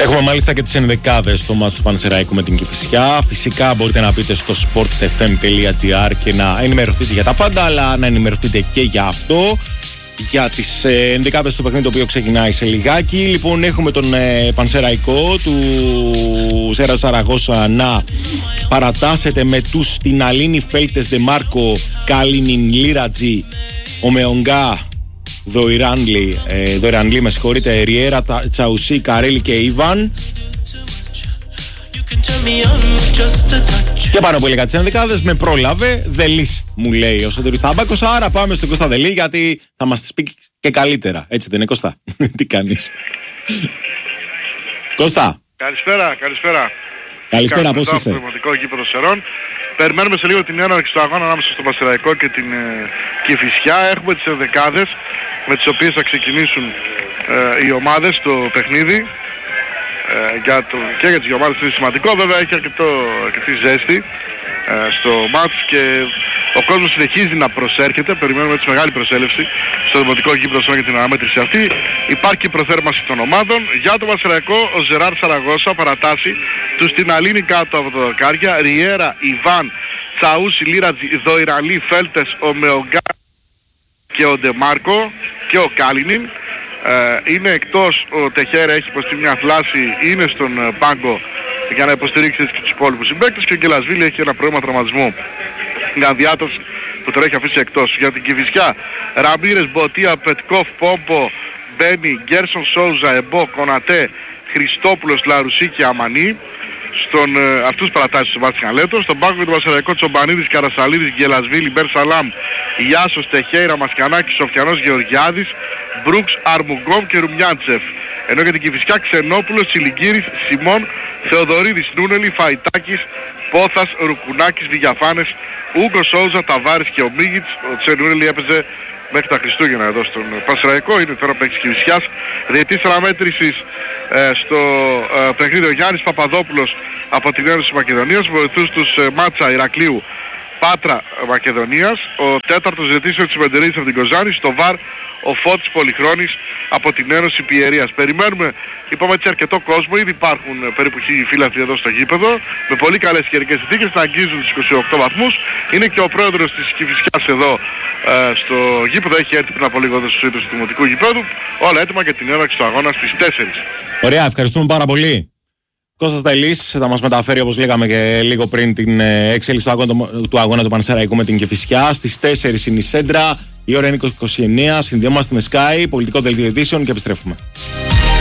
Έχουμε μάλιστα και τις ενδεκάδες στο μάτς του Πανσεραϊκού με την Κηφισιά. Φυσικά μπορείτε να μπείτε στο sportfm.gr και να ενημερωθείτε για τα πάντα, αλλά να ενημερωθείτε και για αυτό, για τις ενδεκάδες του παιχνίδι, το οποίο ξεκινάει σε λιγάκι. Λοιπόν, έχουμε τον Πανσεραϊκό του Σέρα Σαραγώσα να παρατάσσεται με τους την Αλίνη Φέλτες Δεμάρκο, Κάλινιν Λίρατζι, Ομεονγκά, Δοϊρανλή, με συγχωρείτε, Ριέρα, Τσαουσί, Καρέλη και Ιβάν. Και πάνω από λίγα τις ενδεκάδες με πρόλαβε Δελής, μου λέει ο Σωτήρης Τάμπακος. Άρα πάμε στον Κώστα Δελή, γιατί θα μας τις πει και καλύτερα. Έτσι δεν είναι, Κώστα? Τι κάνεις? Κώστα. Καλησπέρα. Καλησπέρα, πώς είσαι? Στο πνευματικό γήπεδο Σερών. Περιμένουμε σε λίγο την έναρξη του αγώνα ανάμεσα στον Πανσεραϊκό και την Κηφισιά. Έχουμε τις ενδεκάδες με τις οποίες θα ξεκινήσουν οι ομάδες στο παιχνίδι. Και για τις δύο ομάδες είναι σημαντικό. Βέβαια έχει αρκετή ζέστη στο μάτς και ο κόσμος συνεχίζει να προσέρχεται. Περιμένουμε έτσι μεγάλη προσέλευση στο δημοτικό γήπεδο για την αναμέτρηση αυτή. Υπάρχει προθέρμανση των ομάδων. Για το Πανσεραϊκό ο Ζεράρ Σαραγώσα παρατάσσει τους στην Αλίνη κάτω από τα δοκάρια. Ριέρα, Ιβάν, Τσαούσι, Λίρατζι, Δοϊραλή, Φέλτες, ο Μεογκά και ο Ντεμάρκο και ο Κάλινιν. Είναι εκτός ο Τεχέρα, έχει υποστεί μια θλάση, είναι στον πάγκο για να υποστηρίξει και τους υπόλοιπους συμπαίκτες, και ο Γκελασβίλη έχει ένα πρόβλημα τραυματισμού. Μια διάταση που τον έχει αφήσει εκτός. Για την Κηφισιά, Ραμπίρες, Μποτία, Πετκόφ, Πόμπο, Μπένι, Γκέρσον, Σόουζα, Εμπό, Κονατέ, Χριστόπουλος, Λαρουσί και Αμανί. Αυτούς παρατάσεις του Βάσιαν Λέτο. Στον πάγκο για τον Πανσεραϊκό, Τσομπανίδης, Καρασαλίδης, Γκελασβίλη, Μπέρ Σαλάμ, Ιάσος, Τεχέιρα, Μασκανάκης, Σοφιανός, Γεωργιάδης, Μπρούξ, Αρμουγκόμ και Ρουμιάντσεφ. Ενώ για την Κηφισιά, Ξενόπουλος, Τσιλιγκύρης, Σιμών, Θεοδωρίδης, Νούνελη, Φαϊτάκης, Πόθας, Ρουκουνάκης, Βηγιαφάνες, Ούγκο, Σόουζα, Ταβάρης και ο Μίγιτς. Ο Τσενούνελη έπαιζε μέχρι τα Χριστούγεννα εδώ στον Πανσεραϊκό, είναι τώρα παίκτης Κηφισιάς. Διετής αναμέτρησης στο παιχνίδι ο Γιάννης Παπαδόπουλος από την Ένωση Μακεδονίας, βοηθούς τους Μάτσα, Ηρακλείου, Πάτρα, Μακεδονίας. Ο τέταρτος διετής ο Τσιμεντερίδης από την Κοζάνη. Στο ΒΑΡ ο Φώτης Πολυχρόνης από την Ένωση Πιερίας. Περιμένουμε, είπαμε έτσι, αρκετό κόσμο. Ήδη υπάρχουν περίπου 1000 φίλαθλοι εδώ στο γήπεδο, με πολύ καλές καιρικές συνθήκες, να αγγίζουν τους 28 βαθμούς. Είναι και ο πρόεδρος της Κηφισιάς εδώ στο γήπεδο, έχει έρθει πριν από λίγο εδώ στους ίδρους του δημοτικού γηπέδου. Όλα έτοιμα για την έναρξη του αγώνα στις 4. Ωραία, ευχαριστούμε πάρα πολύ. Κώστας Δελής θα μας μεταφέρει, όπως λέγαμε και λίγο πριν, την εξέλιξη του αγώνα του Πανσεραϊκού με την Κηφισιά. Στις 4 είναι η Σέντρα, η ώρα είναι 29, συνδυόμαστε με Sky, πολιτικό δελτίο ειδήσεων και επιστρέφουμε.